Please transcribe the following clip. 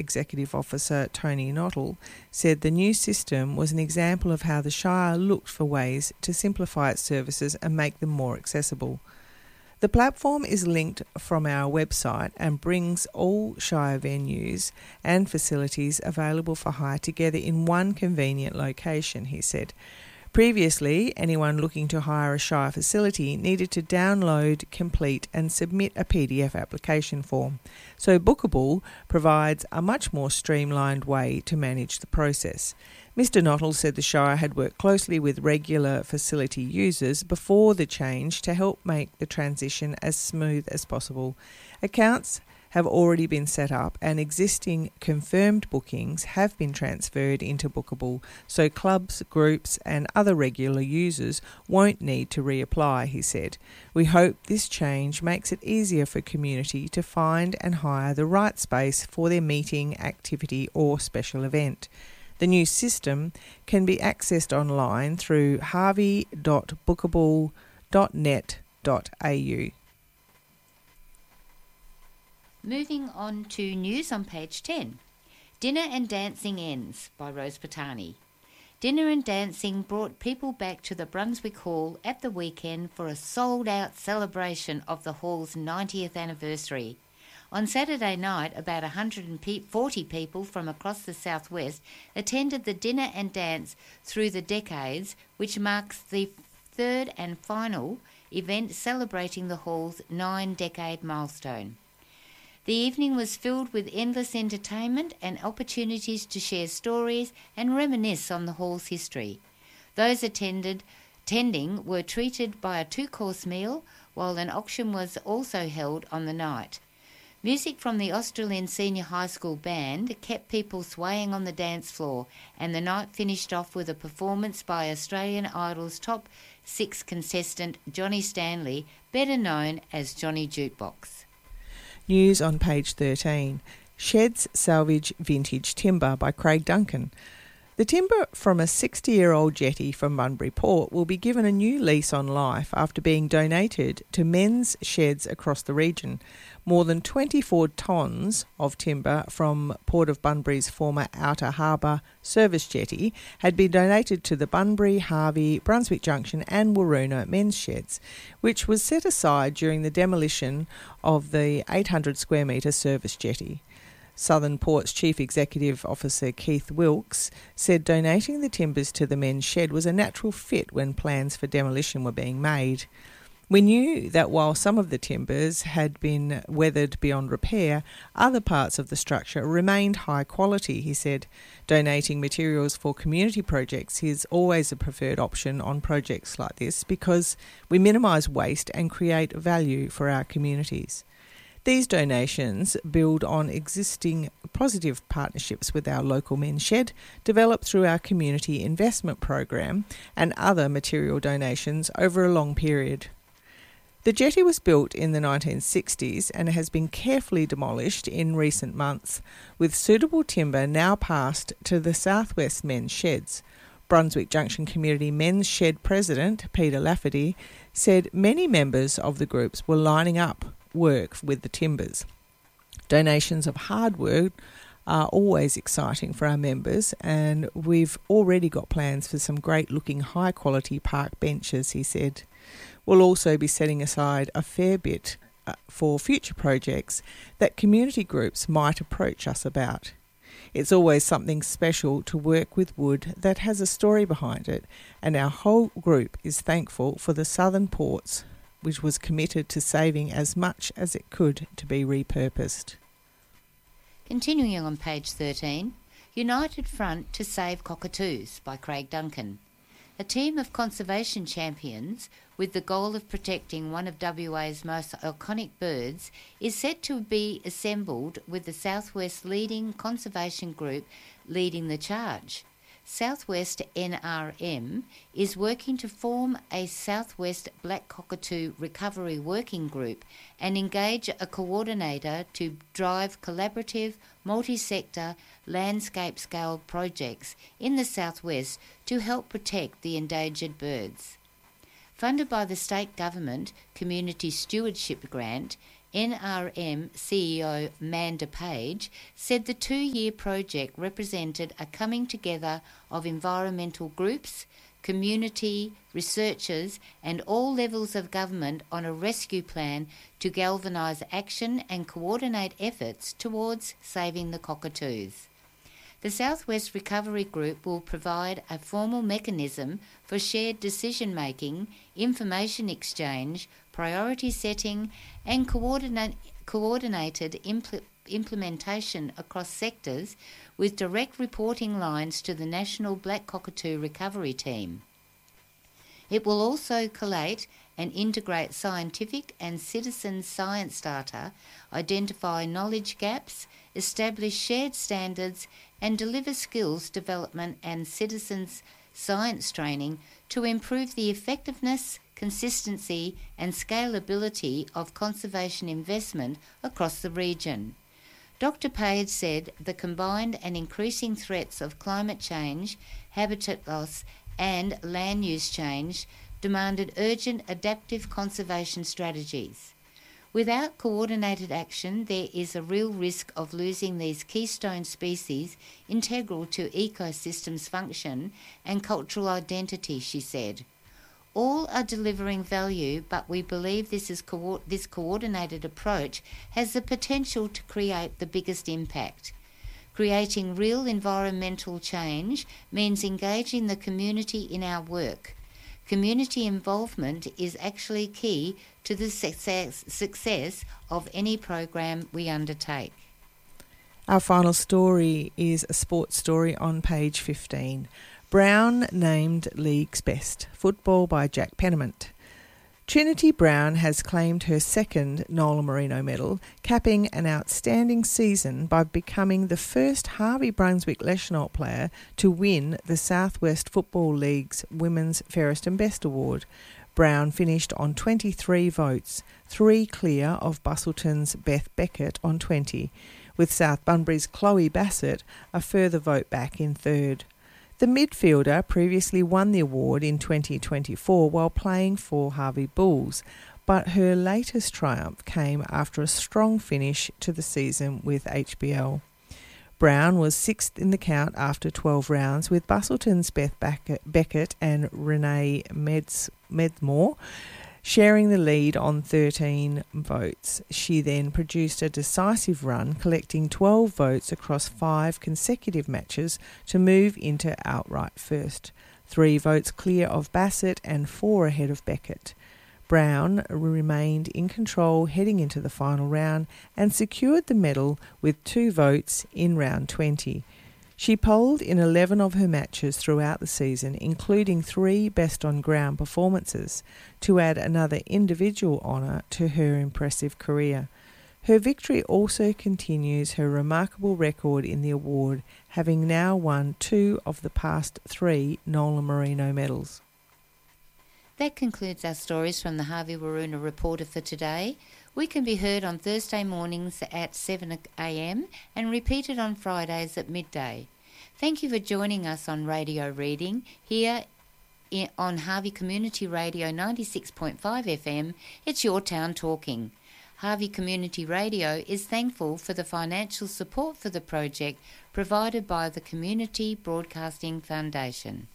Executive Officer Tony Nottle said the new system was an example of how the Shire looked for ways to simplify its services and make them more accessible. The platform is linked from our website and brings all Shire venues and facilities available for hire together in one convenient location, he said. Previously, anyone looking to hire a Shire facility needed to download, complete and submit a PDF application form. So Bookable provides a much more streamlined way to manage the process. Mr Nottle said the Shire had worked closely with regular facility users before the change to help make the transition as smooth as possible. Accounts have already been set up and existing confirmed bookings have been transferred into Bookable, so clubs, groups and other regular users won't need to reapply, he said. We hope this change makes it easier for community to find and hire the right space for their meeting, activity or special event. The new system can be accessed online through harvey.bookable.net.au. Moving on to news on page 10. Dinner and Dancing Ends by Rose Patani. Dinner and dancing brought people back to the Brunswick Hall at the weekend for a sold-out celebration of the Hall's 90th anniversary. On Saturday night, about 140 people from across the southwest attended the dinner and dance through the decades, which marks the third and final event celebrating the Hall's 9-decade milestone. The evening was filled with endless entertainment and opportunities to share stories and reminisce on the Hall's history. Those attending were treated by a 2-course meal, while an auction was also held on the night. Music from the Australian Senior High School Band kept people swaying on the dance floor, and the night finished off with a performance by Australian Idol's top 6 contestant Johnny Stanley, better known as Johnny Jukebox. News on page 13. Sheds Salvage Vintage Timber by Craig Duncan. The timber from a 60-year-old jetty from Bunbury Port will be given a new lease on life after being donated to men's sheds across the region. More than 24 tonnes of timber from Port of Bunbury's former Outer Harbour service jetty had been donated to the Bunbury, Harvey, Brunswick Junction and Waroona men's sheds, which was set aside during the demolition of the 800 square metre service jetty. Southern Port's Chief Executive Officer Keith Wilkes said donating the timbers to the men's shed was a natural fit when plans for demolition were being made. We knew that while some of the timbers had been weathered beyond repair, other parts of the structure remained high quality, he said. Donating materials for community projects is always a preferred option on projects like this because we minimise waste and create value for our communities. These donations build on existing positive partnerships with our local men's shed, developed through our community investment program and other material donations over a long period. The jetty was built in the 1960s and has been carefully demolished in recent months, with suitable timber now passed to the Southwest Men's Sheds. Brunswick Junction Community Men's Shed President Peter Lafferty said many members of the groups were lining up work with the timbers. Donations of hardwood are always exciting for our members, and we've already got plans for some great looking high quality park benches, he said. We'll also be setting aside a fair bit for future projects that community groups might approach us about. It's always something special to work with wood that has a story behind it, and our whole group is thankful for the Southern Ports, which was committed to saving as much as it could to be repurposed. Continuing on page 13, United Front to Save Cockatoos by Craig Duncan. A team of conservation champions with the goal of protecting one of WA's most iconic birds is set to be assembled with the Southwest leading conservation group leading the charge. Southwest NRM is working to form a Southwest Black Cockatoo Recovery Working Group and engage a coordinator to drive collaborative, multi-sector, landscape-scale projects in the Southwest to help protect the endangered birds. Funded by the state government Community Stewardship Grant, NRM CEO Manda Page said the 2-year project represented a coming together of environmental groups, community, researchers and all levels of government on a rescue plan to galvanise action and coordinate efforts towards saving the cockatoos. The Southwest Recovery Group will provide a formal mechanism for shared decision-making, information exchange, priority setting and coordinated implementation across sectors with direct reporting lines to the National Black Cockatoo Recovery Team. It will also collate and integrate scientific and citizen science data, identify knowledge gaps, establish shared standards and deliver skills development and citizens' science training to improve the effectiveness, consistency and scalability of conservation investment across the region. Dr. Page said the combined and increasing threats of climate change, habitat loss and land use change demanded urgent adaptive conservation strategies. Without coordinated action, there is a real risk of losing these keystone species integral to ecosystems' function and cultural identity, she said. All are delivering value, but we believe this coordinated approach has the potential to create the biggest impact. Creating real environmental change means engaging the community in our work. Community involvement is actually key to the success of any program we undertake. Our final story is a sports story on page 15. Brown named League's Best, football by Jack Pennant. Trinity Brown has claimed her second Nola Marino medal, capping an outstanding season by becoming the first Harvey Brunswick-Leschenault player to win the Southwest Football League's Women's Fairest and Best Award. Brown finished on 23 votes, 3 clear of Busselton's Beth Beckett on 20, with South Bunbury's Chloe Bassett a further vote back in third. The midfielder previously won the award in 2024 while playing for Harvey Bulls, but her latest triumph came after a strong finish to the season with HBL. Brown was 6th in the count after 12 rounds, with Busselton's Beth Beckett and Renee Medmore sharing the lead on 13 votes. She then produced a decisive run, collecting 12 votes across 5 consecutive matches to move into outright first, 3 votes clear of Bassett and 4 ahead of Beckett. Brown remained in control heading into the final round and secured the medal with 2 votes in round 20. She polled in 11 of her matches throughout the season, including 3 best-on-ground performances, to add another individual honour to her impressive career. Her victory also continues her remarkable record in the award, having now won 2 of the past 3 Nola Marino medals. That concludes our stories from the Harvey Waroona Reporter for today. We can be heard on Thursday mornings at 7 a.m. and repeated on Fridays at midday. Thank you for joining us on Radio Reading here on Harvey Community Radio 96.5 FM. It's your town talking. Harvey Community Radio is thankful for the financial support for the project provided by the Community Broadcasting Foundation.